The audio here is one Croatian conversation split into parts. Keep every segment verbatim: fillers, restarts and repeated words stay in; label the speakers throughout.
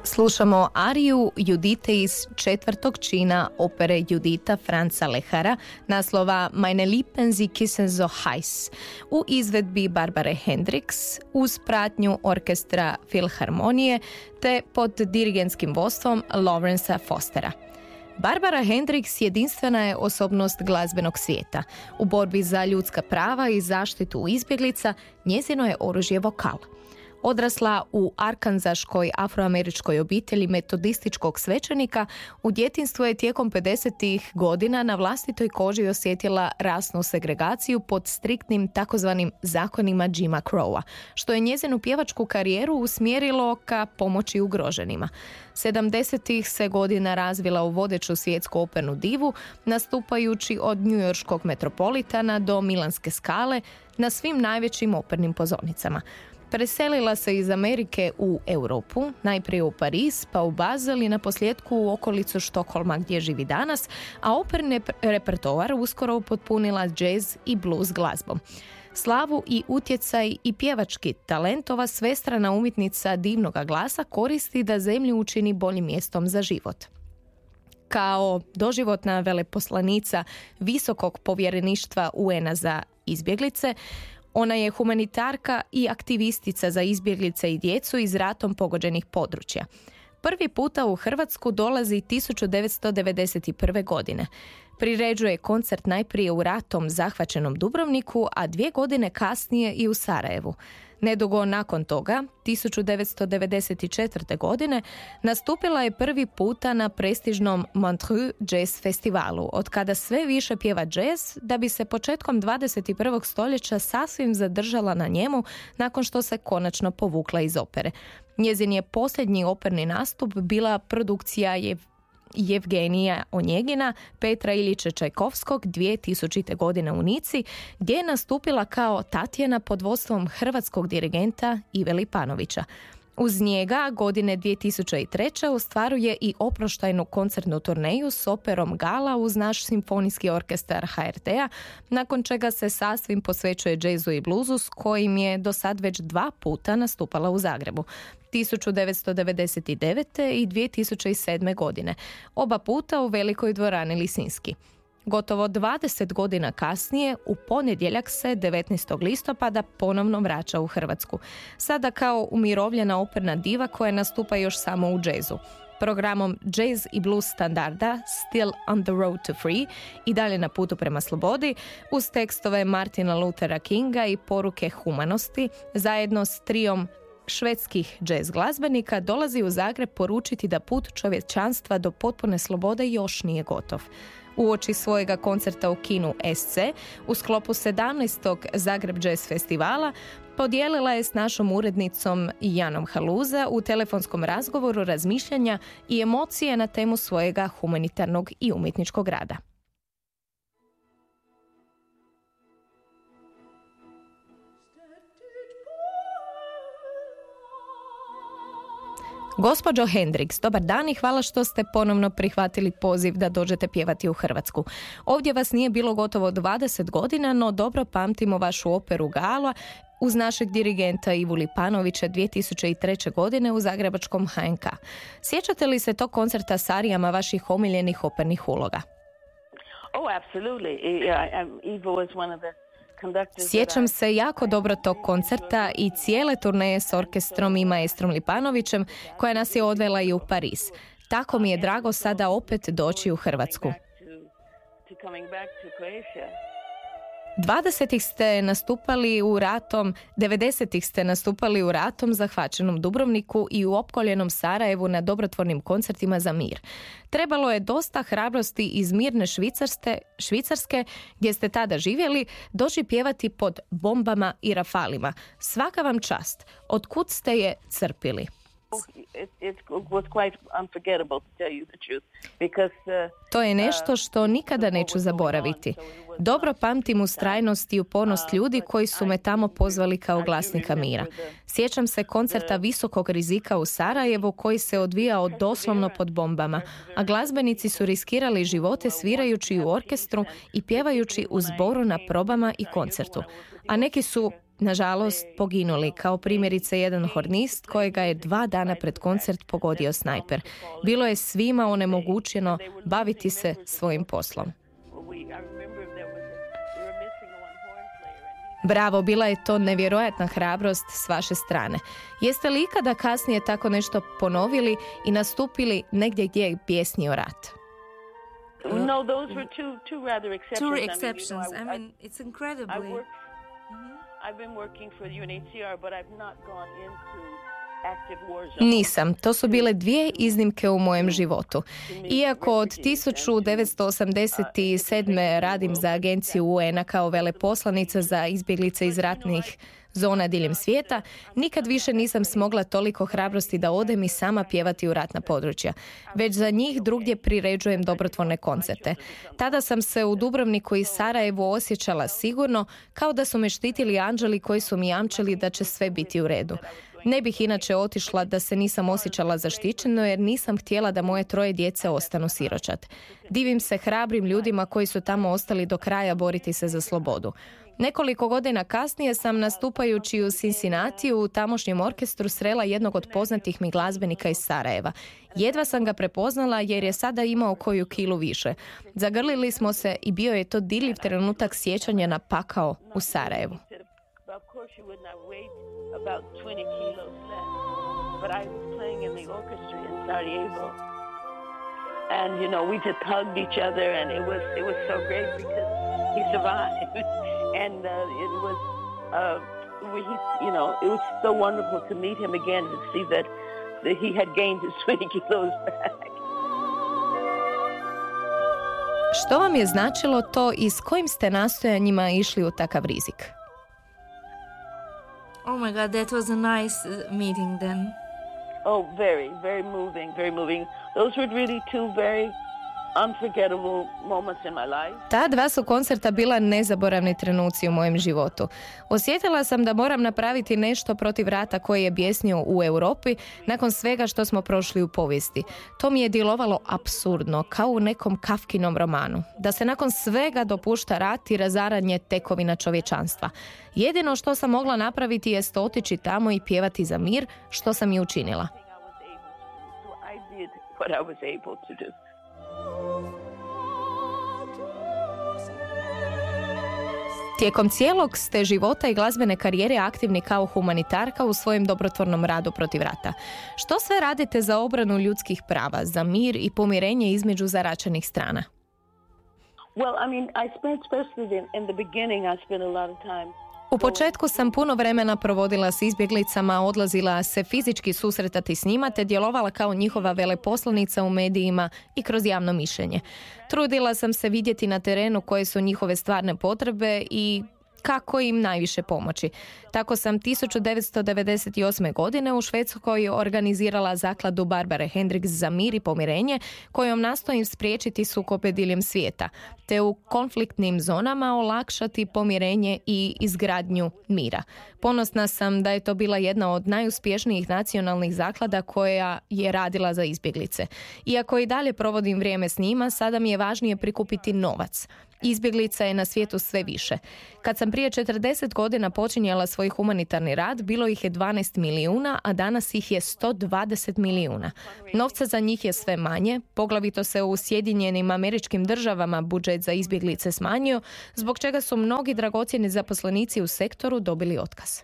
Speaker 1: Slušamo ariju Judite iz četvrtog čina opere Judita Franza Lehara, naslova Meine Lippen sie küssen so heiß, u izvedbi Barbare Hendricks uz pratnju orkestra Filharmonije te pod dirigentskim vodstvom Lawrencea Fostera. Barbara Hendricks jedinstvena je osobnost glazbenog svijeta. U borbi za ljudska prava i zaštitu izbjeglica njezino je oružje vokal. Odrasla u arkanzaškoj afroameričkoj obitelji metodističkog svećenika, u djetinjstvu je tijekom pedesetih godina na vlastitoj koži osjetila rasnu segregaciju pod striktnim takozvanim zakonima Jima Crowa, što je njezinu pjevačku karijeru usmjerilo ka pomoći ugroženima. sedamdesetih se godina razvila u vodeću svjetsku opernu divu, nastupajući od njujorškog Metropolitana do Milanske Skale na svim najvećim opernim pozornicama. Preselila se iz Amerike u Europu, najprije u Pariz, pa u Basel i na posljedku u okolicu Štokholma gdje živi danas, a operni repertoar uskoro upotpunila jazz i blues glazbom. Slavu i utjecaj i pjevački talent ova svestrana umjetnica divnoga glasa koristi da zemlju učini boljim mjestom za život. Kao doživotna veleposlanica Visokog povjereništva U N A za izbjeglice, ona je humanitarka i aktivistica za izbjeglice i djecu iz ratom pogođenih područja. Prvi puta u Hrvatsku dolazi tisuću devetsto devedeset prve. godine. Priređuje koncert najprije u ratom zahvaćenom Dubrovniku, a dvije godine kasnije i u Sarajevu. Nedugo nakon toga, tisuću devetsto devedeset četvrte. godine, nastupila je prvi puta na prestižnom Montreux Jazz festivalu, od kada sve više pjeva jazz, da bi se početkom dvadeset prvog stoljeća sasvim zadržala na njemu nakon što se konačno povukla iz opere. Njezin je posljednji operni nastup bila produkcija je Jevgenija Onjegina, Petra Iljiča Čajkovskog dvije tisućite. godine u Nici, gdje je nastupila kao Tatjana pod vodstvom hrvatskog dirigenta Ive Lipanovića. Uz njega godine dvije tisućite treće. ostvaruje i oproštajnu koncertnu turneju s operom Gala uz naš simfonijski orkestar H R T-a, nakon čega se sasvim posvećuje džezu i bluzu s kojim je do sad već dva puta nastupala u Zagrebu. tisuću devetsto devedeset devete. i dvije tisućite sedme. godine. Oba puta u velikoj dvorani Lisinski. Gotovo dvadeset godina kasnije, u ponedjeljak se devetnaestog listopada ponovno vraća u Hrvatsku. Sada kao umirovljena operna diva koja nastupa još samo u džezu. Programom jazz i blues standarda Still on the Road to Free i dalje na putu prema slobodi, uz tekstove Martina Luthera Kinga i poruke humanosti, zajedno s trijom švedskih jazz glazbenika dolazi u Zagreb poručiti da put čovječanstva do potpune slobode još nije gotov. Uoči svojega koncerta u kinu S C u sklopu sedamnaestog Zagreb Jazz festivala podijelila je s našom urednicom Janom Haluza u telefonskom razgovoru razmišljanja i emocije na temu svojega humanitarnog i umjetničkog rada. Gospođo Hendricks, dobar dan i hvala što ste ponovno prihvatili poziv da dođete pjevati u Hrvatsku. Ovdje vas nije bilo gotovo dvadeset godina, no dobro pamtimo vašu operu Gala uz našeg dirigenta Ivu Lipanovića dvije tisućite treće. godine u zagrebačkom H N K. Sjećate li se tog koncerta s arijama vaših omiljenih opernih uloga?
Speaker 2: Oh, absolutely. Yeah, Ivo was one of the
Speaker 1: Sjećam se jako dobro tog koncerta i cijele turneje s orkestrom i maestrom Lipanovićem koja nas je odvela i u Pariz. Tako mi je drago sada opet doći u Hrvatsku. dvadesetih ste nastupali u ratom, devedesetih ste nastupali u ratom zahvaćenom Dubrovniku i u opkoljenom Sarajevu na dobrotvornim koncertima za mir. Trebalo je dosta hrabrosti iz mirne Švicarske, Švicarske, gdje ste tada živjeli, doći pjevati pod bombama i rafalima. Svaka vam čast. Otkud ste je crpili?
Speaker 2: It, it was quite unforgettable, to tell you the truth, because uh,
Speaker 1: to je nešto što nikada neću zaboraviti. Dobro pamtim ustrajnost i upornost ljudi koji su me tamo pozvali kao glasnika mira. Sjećam se koncerta visokog rizika u Sarajevu koji se odvijao doslovno pod bombama, a glazbenici su riskirali živote svirajući u orkestru i pjevajući u zboru na probama i koncertu. A neki su nažalost, poginuli, kao primjerice jedan hornist kojega je dva dana pred koncert pogodio snajper. Bilo je svima onemogućeno baviti se svojim poslom. Bravo, bila je to nevjerojatna hrabrost s vaše strane. Jeste li ikada kasnije tako nešto ponovili i nastupili negdje gdje je pjesnio rat?
Speaker 2: No, those were two two rather exceptions.
Speaker 3: Two
Speaker 2: I mean,
Speaker 3: exceptions.
Speaker 2: you know,
Speaker 3: I, mean, it's
Speaker 2: I
Speaker 3: incredibly.
Speaker 2: work, I've been working for the U N H C R, but I've not gone into active war zones.
Speaker 1: Nisam. To su bile dvije iznimke u mojem životu. Iako od tisuću devetsto osamdeset sedme radim za agenciju U N-a kao veleposlanica za izbjeglice iz ratnih zona diljem svijeta, nikad više nisam smogla toliko hrabrosti da odem i sama pjevati u ratna područja. Već za njih drugdje priređujem dobrotvorne koncerte. Tada sam se u Dubrovniku i Sarajevu osjećala sigurno, kao da su me štitili anđeli koji su mi jamčili da će sve biti u redu. Ne bih inače otišla da se nisam osjećala zaštićeno jer nisam htjela da moje troje djece ostanu siročad. Divim se hrabrim ljudima koji su tamo ostali do kraja boriti se za slobodu. Nekoliko godina kasnije sam, nastupajući u Cincinnatiju u tamošnjem orkestru, srela jednog od poznatih mi glazbenika iz Sarajeva. Jedva sam ga prepoznala jer je sada imao koju kilu više. Zagrlili smo se i bio je to dirljiv trenutak sjećanja na pakao u Sarajevu.
Speaker 2: Of course, you would not weigh about twenty kilos less. But I was playing in the orchestra in Sarajevo, and you know we just hugged each other, and it was it was so great because he survived, and uh, it was uh, we, he, you know it was so wonderful to meet him again to see that that he had gained his twenty kilos back.
Speaker 1: Što vam je značilo to i s kojim ste nastojanjima išli u takav rizik?
Speaker 3: Oh my God, that was a nice uh, meeting then.
Speaker 2: Oh, very, very moving, very moving. Those were really two very unforgettable moments in my life.
Speaker 1: Ta dva su koncerta bila nezaboravni trenuci u mojem životu. Osjetila sam da moram napraviti nešto protiv rata koji je bjesnio u Europi nakon svega što smo prošli u povijesti. To mi je djelovalo apsurdno, kao u nekom Kafkinom romanu. Da se nakon svega dopušta rat i razaranje tekovina čovječanstva. Jedino što sam mogla napraviti jest otići tamo i pjevati za mir, što sam i učinila.
Speaker 2: I did what I was able to do.
Speaker 1: Tijekom cijelog ste života i glazbene karijere aktivni kao humanitarka u svojem dobrotvornom radu protiv rata. Što sve radite za obranu ljudskih prava, za mir i pomirenje između zaračenih strana?
Speaker 2: Well, I mean, I spent, especially in, in the beginning, I spent a lot of time.
Speaker 1: U početku sam puno vremena provodila s izbjeglicama, odlazila se fizički susretati s njima te djelovala kao njihova veleposlanica u medijima i kroz javno mišljenje. Trudila sam se vidjeti na terenu koje su njihove stvarne potrebe i kako im najviše pomoći. Tako sam tisuću devetsto devedeset osme. godine u Švedskoj organizirala zakladu Barbare Hendricks za mir i pomirenje, kojom nastojim spriječiti sukobe diljem svijeta, te u konfliktnim zonama olakšati pomirenje i izgradnju mira. Ponosna sam da je to bila jedna od najuspješnijih nacionalnih zaklada koja je radila za izbjeglice. Iako i dalje provodim vrijeme s njima, sada mi je važnije prikupiti novac. Izbjeglica je na svijetu sve više. Kad sam prije četrdeset godina počinjala svoj humanitarni rad, bilo ih je dvanaest milijuna, a danas ih je sto dvadeset milijuna. Novca za njih je sve manje, poglavito se u Sjedinjenim Američkim Državama budžet za izbjeglice smanjio, zbog čega su mnogi dragocjeni zaposlenici u sektoru dobili otkaz.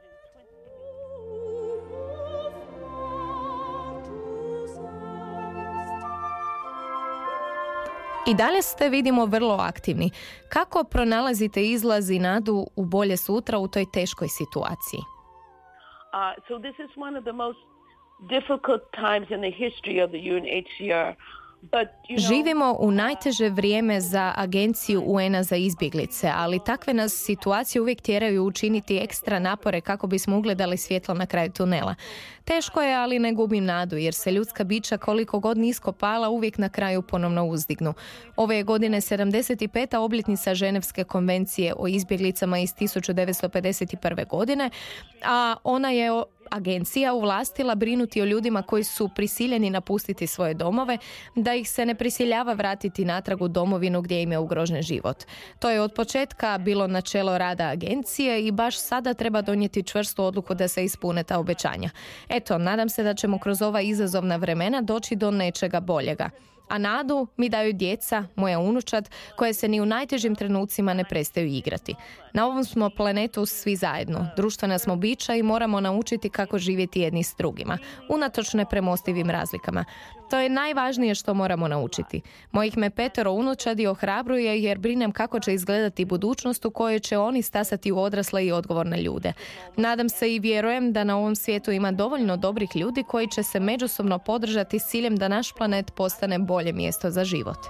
Speaker 1: I dalje ste, vidimo, vrlo aktivni. Kako pronalazite izlaz i nadu u bolje sutra u toj teškoj situaciji?
Speaker 2: Uh, so this is one of the most difficult times in the history of the U N H C R. But, you know,
Speaker 1: Živimo u najteže vrijeme za agenciju U N-a za izbjeglice, ali takve nas situacije uvijek tjeraju učiniti ekstra napore kako bismo ugledali svjetlo na kraju tunela. Teško je, ali ne gubim nadu, jer se ljudska bića koliko god nisko pala uvijek na kraju ponovno uzdignu. Ove je godine sedamdeset peta obljetnica Ženevske konvencije o izbjeglicama iz tisuću devetsto pedeset prve. godine, a ona je agencija ovlastila brinuti o ljudima koji su prisiljeni napustiti svoje domove, da ih se ne prisiljava vratiti natrag u domovinu gdje im je ugrožen život. To je od početka bilo načelo rada agencije i baš sada treba donijeti čvrstu odluku da se ispune ta obećanja. Eto, nadam se da ćemo kroz ova izazovna vremena doći do nečega boljega. A nadu mi daju djeca, moja unučad, koje se ni u najtežim trenucima ne prestaju igrati. Na ovom smo planetu svi zajedno. Društvena smo bića i moramo naučiti kako živjeti jedni s drugima, unatoč nepremostivim razlikama. To je najvažnije što moramo naučiti. Mojih me petero unučadi ohrabruje jer brinem kako će izgledati budućnost u kojoj će oni stasati u odrasle i odgovorne ljude. Nadam se i vjerujem da na ovom svijetu ima dovoljno dobrih ljudi koji će se međusobno podržati s ciljem da naš planet postane bolje mjesto za život.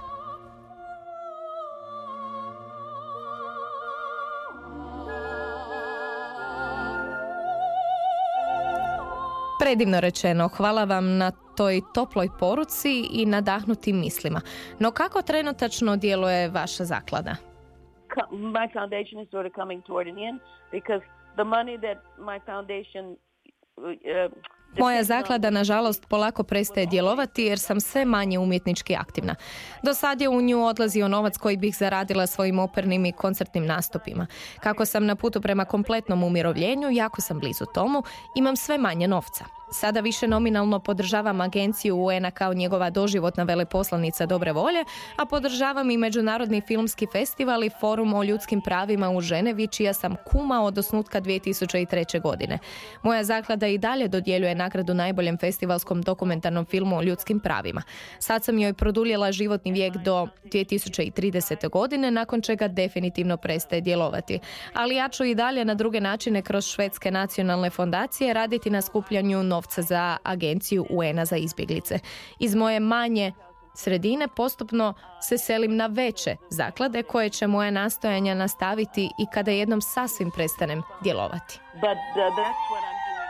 Speaker 1: Predivno rečeno, hvala vam na toj toploj poruci i nadahnutim mislima. No kako trenutačno djeluje vaša zaklada?
Speaker 2: My foundation is sort of coming toward an end because the money that my foundation uh,
Speaker 1: Moja zaklada, nažalost, polako prestaje djelovati jer sam sve manje umjetnički aktivna. Do sad je u nju odlazio novac koji bih zaradila svojim opernim i koncertnim nastupima. Kako sam na putu prema kompletnom umirovljenju, jako sam blizu tomu, imam sve manje novca. Sada više nominalno podržavam agenciju U N-a kao njegova doživotna veleposlanica dobre volje, a podržavam i Međunarodni filmski festival i forum o ljudskim pravima u Ženevi, čija sam kuma od osnutka dvije tisuće treće. godine. Moja zaklada i dalje dodjeljuje nagradu najboljem festivalskom dokumentarnom filmu o ljudskim pravima. Sad sam joj produljila životni vijek do dvije tisuće tridesete. godine, nakon čega definitivno prestaje djelovati. Ali ja ću i dalje na druge načine kroz švedske nacionalne fondacije raditi na skupljanju novca za agenciju U N-a za izbjeglice. Iz moje manje sredine postupno se selim na veće zaklade koje će moja nastojanja nastaviti i kada jednom sasvim prestanem djelovati.
Speaker 2: But, uh, that's what I'm doing.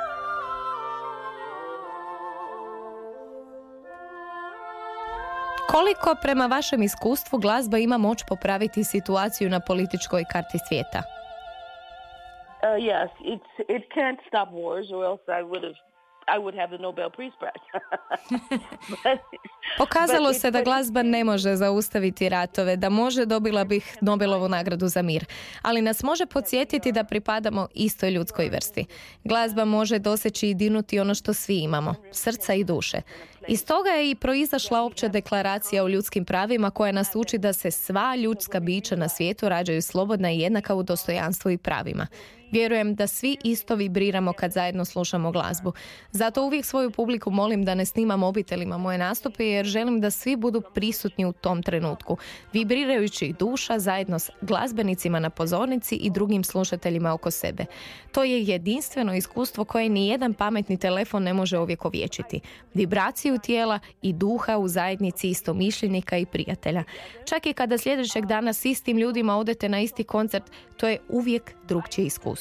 Speaker 1: Koliko prema vašem iskustvu glazba ima moć popraviti situaciju na političkoj karti svijeta?
Speaker 2: Uh, yes, it's, it can't stop wars, or else I would have, I would have the Nobel Peace Prize. but,
Speaker 1: Pokazalo
Speaker 2: but
Speaker 1: se da
Speaker 2: it,
Speaker 1: glazba ne može zaustaviti ratove, da može dobila bih Nobelovu nagradu za mir, ali nas može podsjetiti da pripadamo istoj ljudskoj vrsti. Glazba može doseći i dinuti ono što svi imamo, srca i duše. Iz toga je i proizašla opća deklaracija o ljudskim pravima koja nas uči da se sva ljudska bića na svijetu rađaju slobodna i jednaka u dostojanstvu i pravima. Vjerujem da svi isto vibriramo kad zajedno slušamo glazbu. Zato uvijek svoju publiku molim da ne snima mobitelima moje nastupe jer želim da svi budu prisutni u tom trenutku, vibrirajući duša zajedno s glazbenicima na pozornici i drugim slušateljima oko sebe. To je jedinstveno iskustvo koje ni jedan pametni telefon ne može ovjekovječiti. Vibraciju tijela i duha u zajednici istomišljenika i prijatelja. Čak i kada sljedećeg dana s istim ljudima odete na isti koncert, to je uvijek drugčije iskustvo.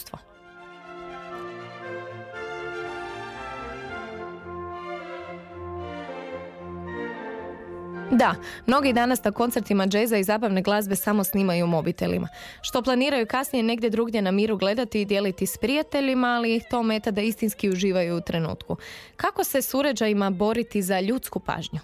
Speaker 1: Da, mnogi danas na koncertima džeza i zabavne glazbe samo snimaju mobitelima, što planiraju kasnije negdje drugdje na miru gledati i dijeliti s prijateljima, ali ih to ometa da istinski uživaju u trenutku. Kako se s uređajima boriti za ljudsku pažnju?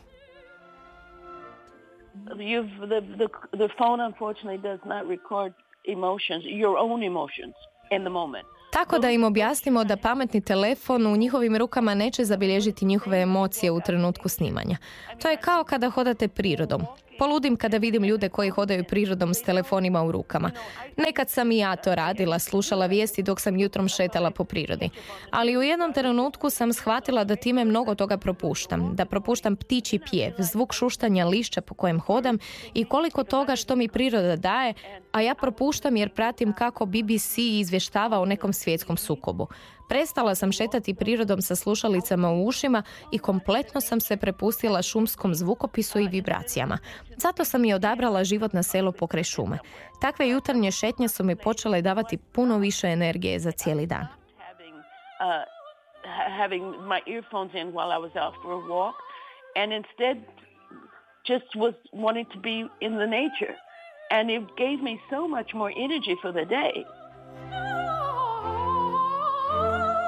Speaker 2: You've, the, the, the phone unfortunately does not record emotions, your own emotions in the moment.
Speaker 1: Tako da im objasnimo da pametni telefon u njihovim rukama neće zabilježiti njihove emocije u trenutku snimanja. To je kao kada hodate prirodom. Poludim kada vidim ljude koji hodaju prirodom s telefonima u rukama. Nekad sam i ja to radila, slušala vijesti dok sam jutrom šetala po prirodi. Ali u jednom trenutku sam shvatila da time mnogo toga propuštam. Da propuštam ptičji pjev, zvuk šuštanja lišća po kojem hodam i koliko toga što mi priroda daje, a ja propuštam jer pratim kako B B C izvještava o nekom svjetskom sukobu. Prestala sam šetati prirodom sa slušalicama u ušima i kompletno sam se prepustila šumskom zvukopisu i vibracijama. Zato sam i odabrala život na selu pokraj šume. Takve jutarnje šetnje su mi počele davati puno više energije za cijeli dan.
Speaker 2: Having, uh, having my earphones in while I was out for a walk, and instead just was wanting to be in the nature. And it gave me so much more energy for the day.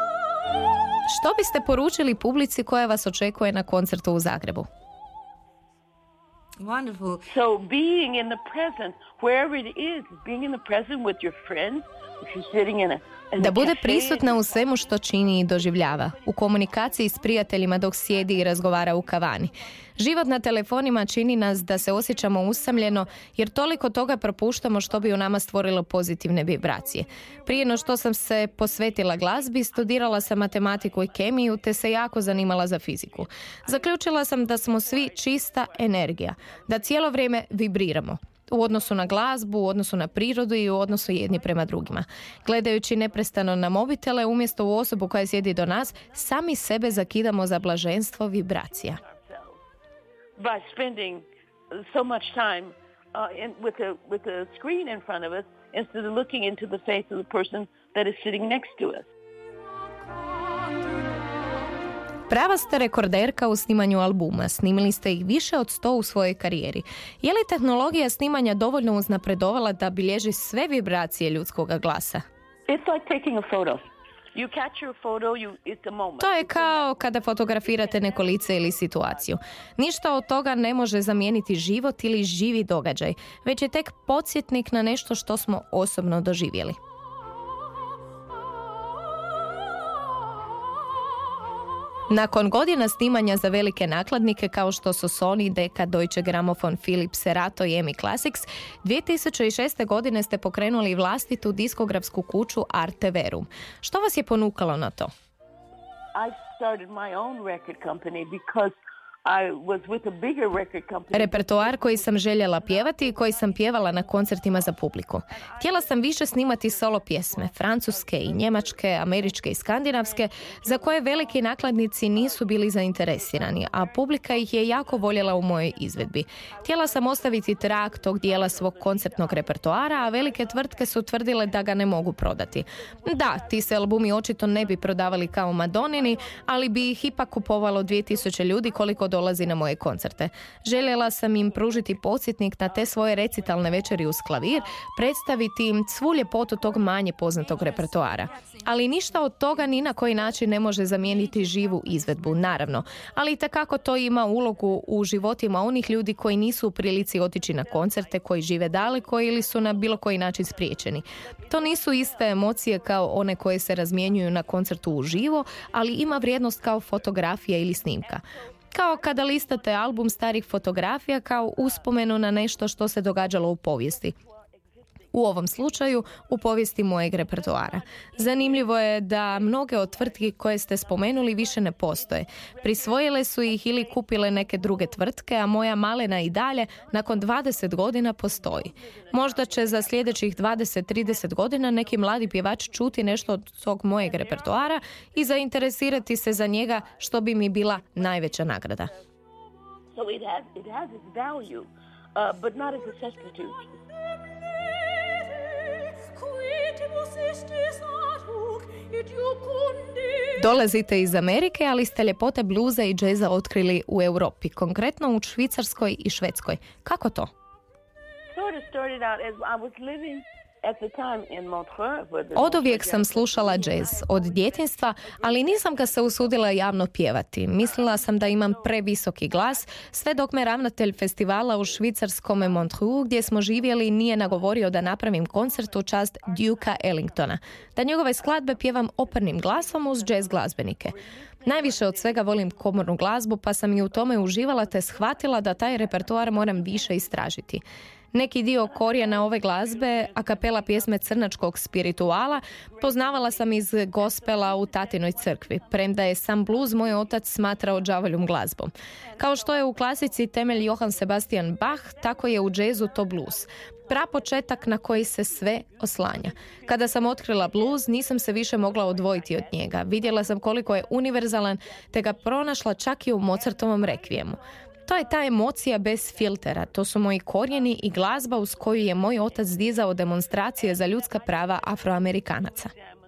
Speaker 1: Što biste poručili publici koja vas očekuje na koncertu u Zagrebu?
Speaker 3: Wonderful.
Speaker 2: So being in the present, wherever it is, being in the present with your friends, if you're sitting in a
Speaker 1: Da bude prisutna u svemu što čini i doživljava, u komunikaciji s prijateljima dok sjedi i razgovara u kavani. Život na telefonima čini nas da se osjećamo usamljeno jer toliko toga propuštamo što bi u nama stvorilo pozitivne vibracije. Prije no što sam se posvetila glazbi, studirala sam matematiku i kemiju te se jako zanimala za fiziku. Zaključila sam da smo svi čista energija, da cijelo vrijeme vibriramo. U odnosu na glazbu, u odnosu na prirodu i u odnosu jedni prema drugima. Gledajući neprestano na mobitele, umjesto u osobu koja sjedi do nas, sami sebe zakidamo za blaženstvo vibracija.
Speaker 2: By spending so much time uh, in, with, a, with a screen in front of us instead of looking into the face of the person that is sitting next to us.
Speaker 1: Prava ste rekorderka u snimanju albuma. Snimili ste ih više od sto u svojoj karijeri. Je li tehnologija snimanja dovoljno uznapredovala da bilježi sve vibracije ljudskog glasa?
Speaker 2: It's like taking a photo. You capture a photo, you, it's a moment.
Speaker 1: To je kao kada fotografirate neko lice ili situaciju. Ništa od toga ne može zamijeniti život ili živi događaj, već je tek podsjetnik na nešto što smo osobno doživjeli. Nakon godina snimanja za velike nakladnike kao što su Sony, Decca, Deutsche Grammophon, Philips, Serato i E M I Classics, dvije tisuće šeste. godine ste pokrenuli vlastitu diskografsku kuću Arte Verum. Što vas je ponukalo na to?
Speaker 2: I started my own record company because I was with a bigger record company.
Speaker 1: Repertoar koji sam željela pjevati i koji sam pjevala na koncertima za publiku. Htjela sam više snimati solo pjesme, francuske i njemačke, američke i skandinavske, za koje veliki nakladnici nisu bili zainteresirani, a publika ih je jako voljela u mojoj izvedbi. Htjela sam ostaviti trag tog dijela svog koncertnog repertoara, a velike tvrtke su tvrdile da ga ne mogu prodati. Da, ti se albumi očito ne bi prodavali kao Madonini, ali bi ih ipak kupovalo dvije tisuće ljudi koliko dolazi na moje koncerte. Željela sam im pružiti podsjetnik na te svoje recitalne večeri uz klavir, predstaviti im svu ljepotu tog manje poznatog repertoara. Ali ništa od toga ni na koji način ne može zamijeniti živu izvedbu, naravno. Ali itekako to ima ulogu u životima onih ljudi koji nisu u prilici otići na koncerte, koji žive daleko ili su na bilo koji način spriječeni. To nisu iste emocije kao one koje se razmjenjuju na koncertu uživo, ali ima vrijednost kao fotografija ili snimka. Kao kada listate album starih fotografija kao uspomenu na nešto što se događalo u povijesti. U ovom slučaju u povijesti mojeg repertoara. Zanimljivo je da mnoge od tvrtki koje ste spomenuli više ne postoje. Prisvojile su ih ili kupile neke druge tvrtke, a moja malena i dalje nakon dvadeset godina postoji. Možda će za sljedećih dvadeset do trideset godina neki mladi pjevač čuti nešto od tog mojeg repertoara i zainteresirati se za njega, što bi mi bila najveća nagrada.
Speaker 2: So it has, it has its value, uh, but not as a substitute.
Speaker 1: Dolazite iz Amerike, ali ste ljepote bluza i džeza otkrili u Europi, konkretno u Švicarskoj i Švedskoj. Kako to?
Speaker 2: Sort of started out as I was living at the time in Montreux.
Speaker 1: Oduvijek sam slušala džez, od djetinjstva, ali nisam ga se usudila javno pjevati. Mislila sam da imam previsoki glas, sve dok me ravnatelj festivala u švicarskom Montreux, gdje smo živjeli, nije nagovorio da napravim koncert u čast Dukea Ellingtona. Da njegove skladbe pjevam opernim glasom uz džez glazbenike. Najviše od svega volim komornu glazbu, pa sam i u tome uživala te shvatila da taj repertoar moram više istražiti. Neki dio korijena ove glazbe, a kapela pjesme Crnačkog spirituala, poznavala sam iz gospela u tatinoj crkvi, premda je sam bluz moj otac smatrao đavoljom glazbom. Kao što je u klasici temelj Johann Sebastian Bach, tako je u džezu to bluz. Prapočetak na koji se sve oslanja. Kada sam otkrila bluz, nisam se više mogla odvojiti od njega. Vidjela sam koliko je univerzalan, te ga pronašla čak i u Mozartovom rekvijemu. To je ta emocija bez filtera, to su moji korijeni i glazba uz koju je moj otac dizao demonstracije za ljudska prava Afroamerikanaca.